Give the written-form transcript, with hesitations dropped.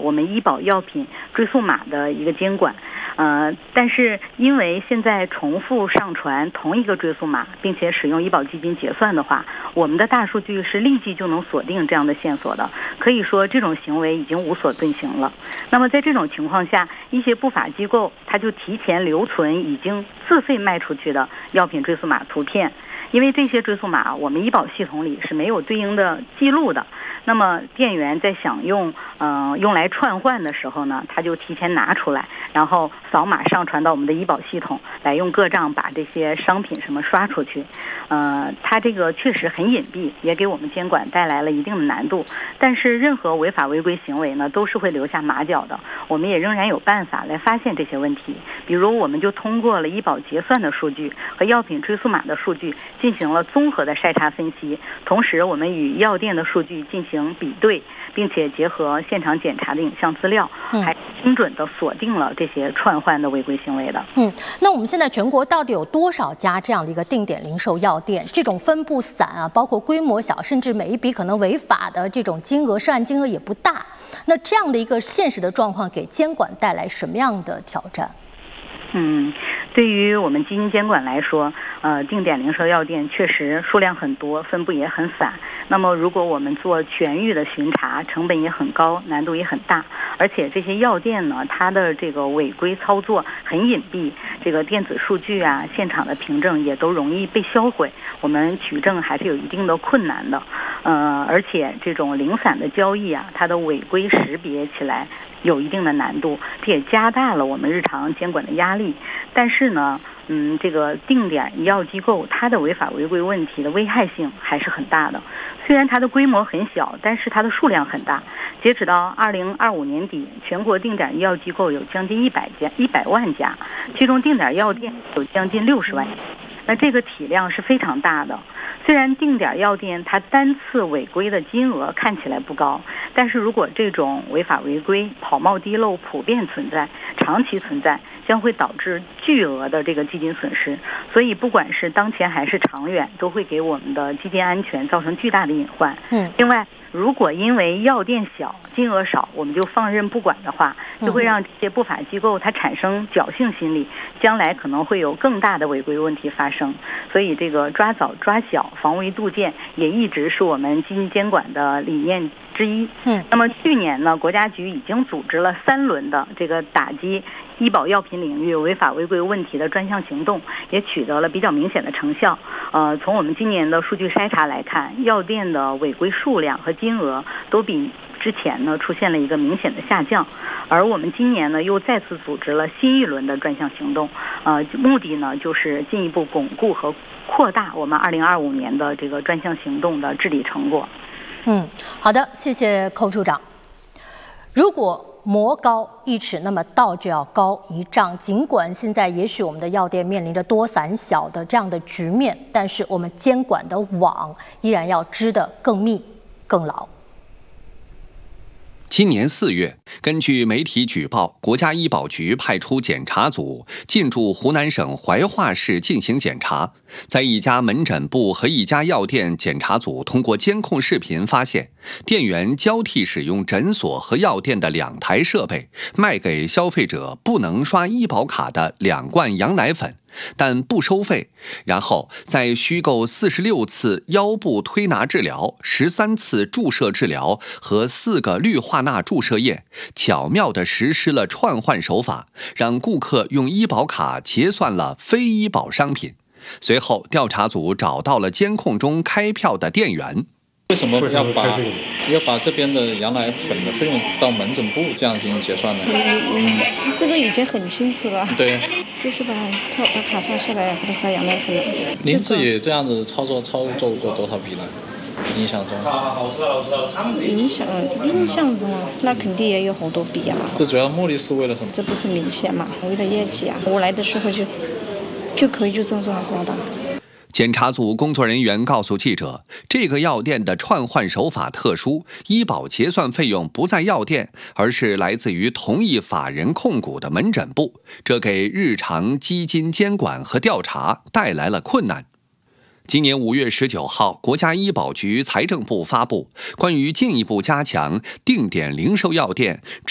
我们医保药品追溯码的一个监管。但是因为现在重复上传同一个追溯码，并且使用医保基金结算的话，我们的大数据是立即就能锁定这样的线索的，可以说这种行为已经无所遁形了。那么在这种情况下，一些不法机构它就提前留存已经自费卖出去的药品追溯码图片，因为这些追溯码我们医保系统里是没有对应的记录的。那么店员在想用来串换的时候呢，他就提前拿出来，然后扫码上传到我们的医保系统，来用个账把这些商品什么刷出去。它这个确实很隐蔽，也给我们监管带来了一定的难度。但是任何违法违规行为呢，都是会留下马脚的。我们也仍然有办法来发现这些问题。比如，我们就通过了医保结算的数据和药品追溯码的数据进行了综合的筛查分析，同时我们与药店的数据进行比对，并且结合现场检查的影像资料，还精准地锁定了这些串换的违规行为的。 那我们现在全国到底有多少家这样的一个定点零售药店？这种分布散啊，包括规模小，甚至每一笔可能违法的这种金额，涉案金额也不大。那这样的一个现实的状况，给监管带来什么样的挑战？ 对于我们基金监管来说，定点零售药店确实数量很多，分布也很散。那么如果我们做全域的巡查，成本也很高，难度也很大。而且这些药店呢，它的这个违规操作很隐蔽，这个电子数据啊、现场的凭证也都容易被销毁，我们取证还是有一定的困难的。而且这种零散的交易啊，它的违规识别起来有一定的难度，这也加大了我们日常监管的压力。但是呢，这个定点医药机构它的违法违规问题的危害性还是很大的。虽然它的规模很小，但是它的数量很大。截止到2025年底，全国定点医药机构有将近100万家，其中定点药店有将近60万家。那这个体量是非常大的。虽然定点药店它单次违规的金额看起来不高，但是如果这种违法违规、跑冒滴漏普遍存在、长期存在，将会导致巨额的这个基金损失。所以不管是当前还是长远，都会给我们的基金安全造成巨大的隐患。另外，如果因为药店小、金额少，我们就放任不管的话，就会让这些不法机构它产生侥幸心理，将来可能会有更大的违规问题发生。所以这个抓早抓小、防微杜渐也一直是我们基金监管的理念之一。那么去年呢，国家局已经组织了3轮的这个打击医保药品领域违法违规问题的专项行动，也取得了比较明显的成效。从我们今年的数据筛查来看，药店的违规数量和金额都比之前呢出现了一个明显的下降。而我们今年呢又再次组织了新一轮的专项行动，目的呢就是进一步巩固和扩大我们2025年的这个专项行动的治理成果。 好的，谢谢寇处长。如果魔高1尺，那么道就要高1丈。尽管现在也许我们的药店面临着多散小的这样的局面，但是我们监管的网依然要织得更密、更牢。 今年4月，根据媒体举报，国家医保局派出检查组进驻湖南省怀化市进行检查。在一家门诊部和一家药店，检查组通过监控视频发现，店员交替使用诊所和药店的2台设备，卖给消费者不能刷医保卡的2罐羊奶粉，但不收费，然后在虚构46次腰部推拿治疗、13次注射治疗和4个氯化钠注射液，巧妙地实施了串换手法，让顾客用医保卡结算了非医保商品。随后，调查组找到了监控中开票的店员。 为什么要把这边的羊奶粉的费用到门诊部这样进行结算呢？ 这个已经很清楚了。 对， 就是把卡刷下来，把它刷羊奶粉了。 您自己这样子操作过多少笔呢？印象中？ 印象中啊，那肯定也有好多笔啊。 这主要目的是为了什么？ 这不很明显嘛，为了业绩啊。我来的时候就可以就这么刷的。 检查组工作人员告诉记者，这个药店的串换手法特殊，医保结算费用不在药店，而是来自于同一法人控股的门诊部，这给日常基金监管和调查带来了困难。今年5月19号，国家医保局财政部发布关于进一步加强定点零售药店